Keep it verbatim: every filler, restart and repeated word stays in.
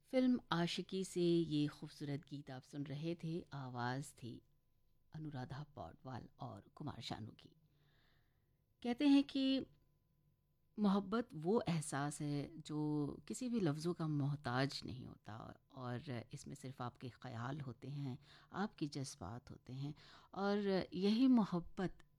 Film आशिकी से ये खूबसूरत गीत आप सुन रहे थे। आवाज़ थी अनुराधा पौडवाल और कुमार शानू की। कहते हैं कि मोहब्बत वो एहसास है जो किसी भी लफ्ज़ों का मोहताज नहीं होता, और इसमें सिर्फ़ आपके ख़याल होते हैं, आपके जज़्बात होते हैं, और यही मोहब्बत